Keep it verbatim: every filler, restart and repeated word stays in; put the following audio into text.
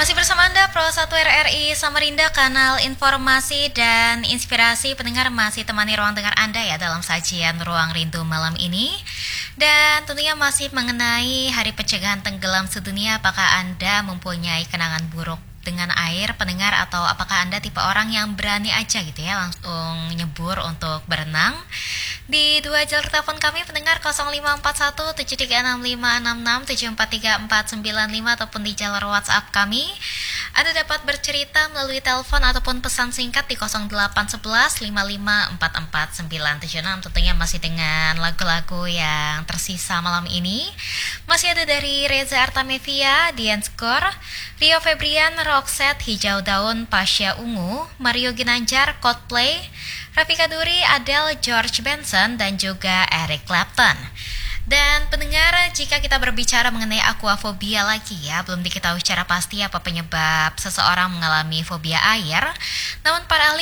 Masih bersama Anda, Pro satu R R I Samarinda, kanal informasi dan inspirasi. Pendengar masih temani ruang dengar Anda ya dalam sajian Ruang Rindu malam ini. Dan tentunya masih mengenai Hari Pencegahan Tenggelam Sedunia. Apakah Anda mempunyai kenangan buruk dengan air, pendengar, atau apakah Anda tipe orang yang berani aja gitu ya langsung nyebur untuk berenang? Di dua jalur telepon kami pendengar nol lima empat satu tujuh tiga enam lima enam enam tujuh empat tiga empat sembilan lima ataupun di jalur WhatsApp kami Anda dapat bercerita melalui telepon ataupun pesan singkat di nol delapan satu satu lima lima empat empat sembilan tujuh enam. Tentunya masih dengan lagu-lagu yang tersisa malam ini. Masih ada dari Reza Artamevia, Dian Skor, Rio Febrian, Roxette, Hijau Daun, Pasha Ungu, Mario Ginanjar, Coldplay, Rafika Duri, Adele, George Benson, dan juga Eric Clapton. Dan pendengar, jika kita berbicara mengenai aquafobia lagi ya, belum diketahui secara pasti apa penyebab seseorang mengalami fobia air. Namun para ahli